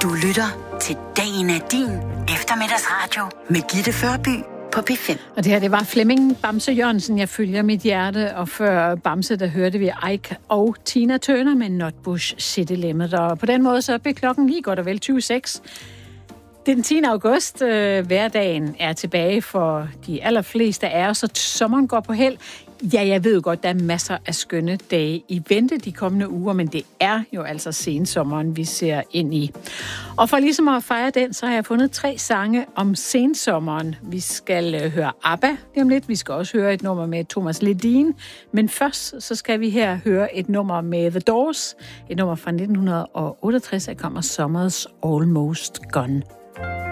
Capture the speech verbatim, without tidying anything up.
Du lytter til Dagen er din eftermiddagsradio med Gitte Førby på P fem. Og det her, det var Flemming Bamse Jørgensen, jeg følger mit hjerte, og før Bamse, der hørte vi Ike og Tina Turner med Nutbush City Limit, og på den måde så blev klokken lige godt og vel tyve seks. Det er den tiende august. Øh, hverdagen er tilbage for de allerfleste af os, og sommeren går på held. Ja, jeg ved jo godt, der er masser af skønne dage i vente de kommende uger, men det er jo altså sensommeren, vi ser ind i. Og for ligesom at fejre den, så har jeg fundet tre sange om sensommeren. Vi skal øh, høre ABBA lige om lidt. Vi skal også høre et nummer med Thomas Ledin. Men først så skal vi her høre et nummer med The Doors. Et nummer fra nitten otteogtres, der kommer Summer's Almost Gone.